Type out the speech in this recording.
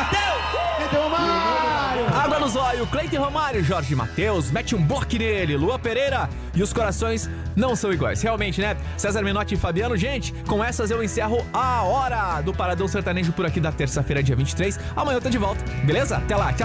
Água no zóio, Cleiton Romário, Jorge Mateus, mete um bloco nele, Lua Pereira e os corações não são iguais. Realmente, né? César Menotti e Fabiano, gente, com essas eu encerro a hora do Paradão Sertanejo por aqui da terça-feira, dia 23. Amanhã eu tô de volta, beleza? Até lá, tchau!